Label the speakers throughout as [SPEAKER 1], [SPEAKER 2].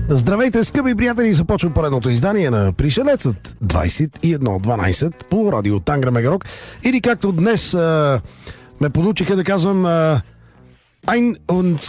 [SPEAKER 1] Здравейте, скъпи приятели! Започва поредното издание на Пришелецът 21.12 по радио Тангра Мегарок. Или както днес ме подучиха да казвам Ein und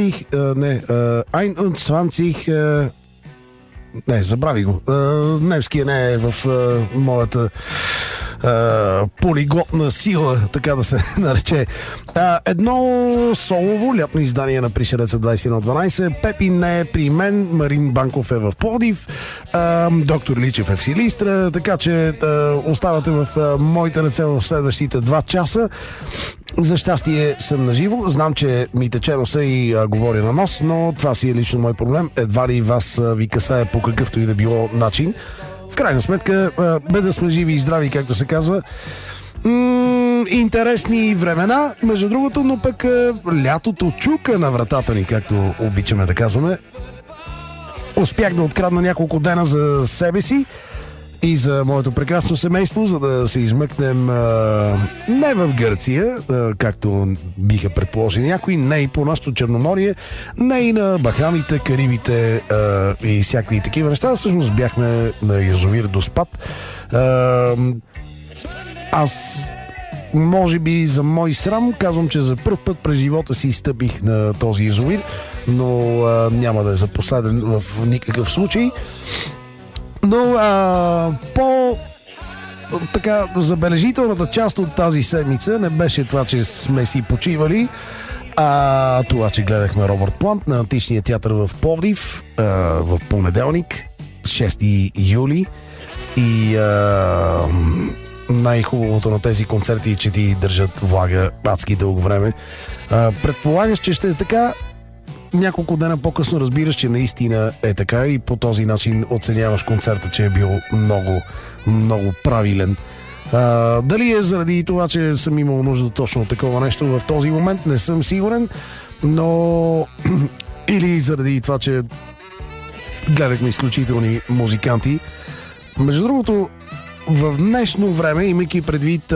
[SPEAKER 1] 20... Не, забрави го. Немския не е в моята полиглотна сила, така да се нарече. Едно солово лятно издание на Пришелеца 21.12. Пепи не е при мен, Марин Банков е в Пловдив, доктор Личев е в Силистра, така че оставате в моите ръце в следващите 2 часа. За щастие съм наживо. Знам, че ми тече носа и говоря на нос, но това си е лично мой проблем. Едва ли вас ви касае по какъвто и да било начин. В крайна сметка, бе да сме живи и здрави, както се казва. Интересни времена, между другото, но пък лятото чука на вратата ни, както обичаме да казваме. Успях да открадна няколко дена за себе си и за моето прекрасно семейство, за да се измъкнем не в Гърция, както биха предположили някои, не и по нашото Черноморие, не и на Бахамите, Карибите и всякакви такива неща. Всъщност бяхме на язовир Доспат. Аз, може би за мой срам, казвам, че за пръв път през живота си стъпих на този язовир, но няма да е за последен в никакъв случай. Но по така забележителната част от тази седмица не беше това, че сме си почивали, а това, че гледахме Робърт Плант на Античния театър в Пловдив в понеделник, 6 юли. И най-хубавото на тези концерти е, че ти държат влага адски дълго време. Предполагаш, че ще е така. Няколко дена по-късно разбираш, че наистина е така и по този начин оценяваш концерта, че е бил много, много правилен. Дали е заради това, че съм имал нужда точно такова нещо в този момент, не съм сигурен, но или заради това, че гледахме изключителни музиканти. Между другото, в днешно време, имайки предвид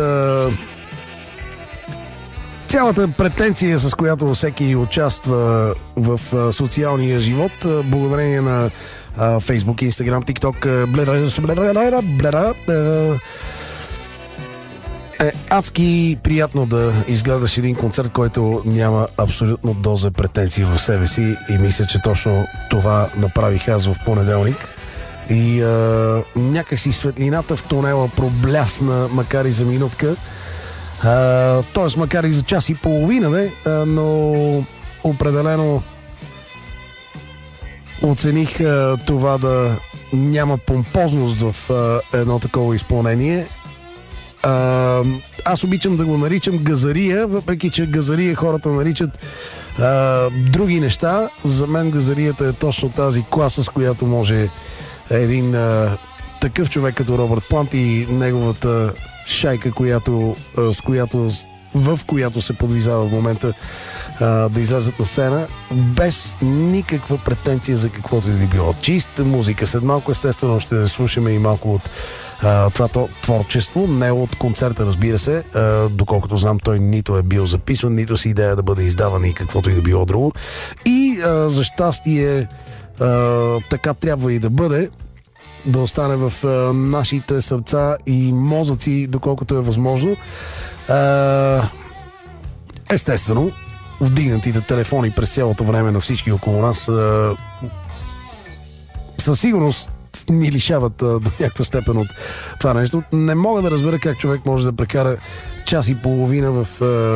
[SPEAKER 1] цялата претенция, с която всеки участва в социалния живот, благодарение на Facebook, Instagram, TikTok, е адски приятно да изгледаш един концерт, който няма абсолютно доза претенции в себе си, и мисля, че точно това направих аз в понеделник. И някакси светлината в тунела проблясна, макар и за минутка. Т.е. макар и за час и половина, но определено оцених това да няма помпозност в едно такова изпълнение. Аз обичам да го наричам газария, въпреки че газария хората наричат други неща. За мен газарията е точно тази класа, с която може един такъв човек като Робърт Плант и неговата шайка, в която се подвизава в момента, да излязат на сцена без никаква претенция за каквото и да било. Чиста музика. След малко естествено ще слушаме и малко от това творчество, не от концерта, разбира се. Доколкото знам, той нито е бил записан, нито си идея да бъде издаван и каквото и да било друго. И за щастие така трябва и да бъде, да остане в нашите сърца и мозъци, доколкото е възможно. Естествено, вдигнатите телефони през цялото време на всички около нас със сигурност ни лишават до някаква степен от това нещо. Не мога да разбера как човек може да прекара час и половина в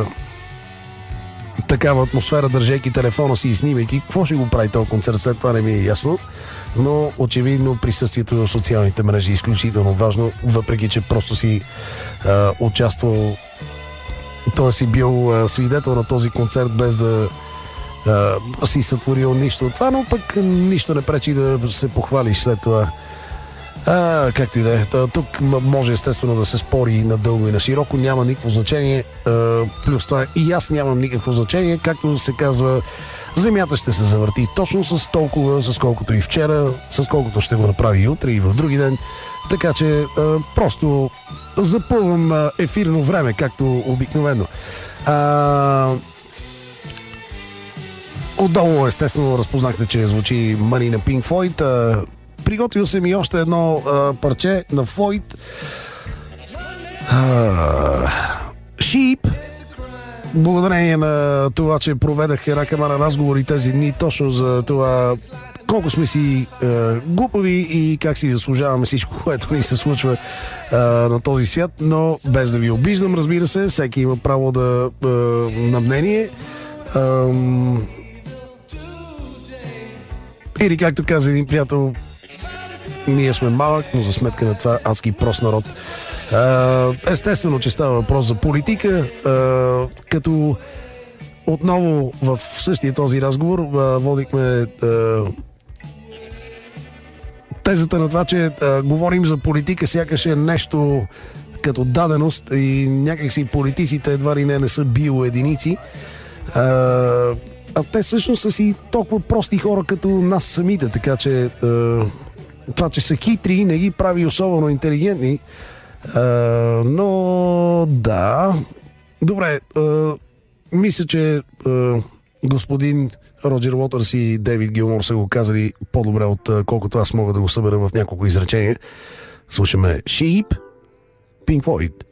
[SPEAKER 1] такава атмосфера, държейки телефона си и снимайки. Какво ще го прави този концерт? След това не ми е ясно. Но очевидно присъствието в социалните мрежи е изключително важно, въпреки че просто си участвал, той си бил свидетел на този концерт без да си сътворил нищо от това, но пък нищо не пречи да се похвалиш след това. Както и да е. Тук може естествено да се спори надълго и на широко, няма никакво значение. Плюс това и аз нямам никакво значение, както се казва, земята ще се завърти точно с толкова, с колкото и вчера, с колкото ще го направи и утре и в други ден. Така че просто запълвам ефирно време, както обикновено. Отдолу, естествено, разпознахте, че звучи Money на Pink Floyd. Приготвил съм и още едно парче на Floyd. Sheep. Благодарение на това, че проведах една камара разговори тези дни точно за това колко сме си глупави и как си заслужаваме всичко, което ни се случва на този свят, но без да ви обиждам, разбира се, всеки има право на мнение. Или както каза един приятел, ние сме малък, но за сметка на това адски прост народ. Естествено, че става въпрос за политика, като отново в същия този разговор водихме тезата на това, че говорим за политика, сякаш е нещо като даденост и някакси политиците едва ли не са биоединици. А те всъщност са си толкова прости хора като нас самите, така че това, че са хитри, не ги прави особено интелигентни. Но да. Добре, мисля, че господин Роджер Уотърс и Дейвид Гилмор са го казали по-добре от колкото аз мога да го събера в няколко изречения. Слушаме Sheep, Pink Floyd.